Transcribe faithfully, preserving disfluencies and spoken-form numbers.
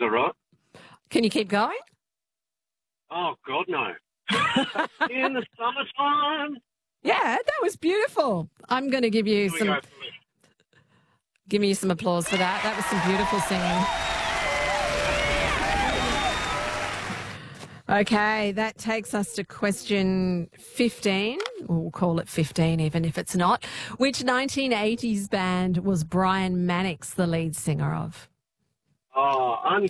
all right. Can you keep going? Oh, God, no. In the summertime. Yeah, that was beautiful. I'm going to give you Here we some go. give me some applause for that. That was some beautiful singing. Okay, that takes us to question fifteen. We'll call it fifteen even if it's not. Which nineteen eighties band was Brian Mannix the lead singer of? Oh,